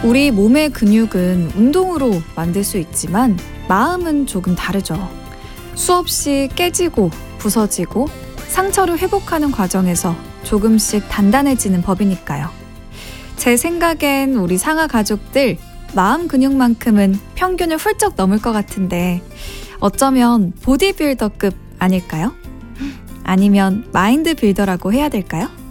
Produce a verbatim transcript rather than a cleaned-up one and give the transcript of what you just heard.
우리 몸의 근육은 운동으로 만들 수 있지만 마음은 조금 다르죠. 수없이 깨지고 부서지고 상처를 회복하는 과정에서 조금씩 단단해지는 법이니까요. 제 생각엔 우리 상아 가족들 마음 근육만큼은 평균을 훌쩍 넘을 것 같은데 어쩌면 보디빌더급 아닐까요? 아니면 마인드 빌더라고 해야 될까요?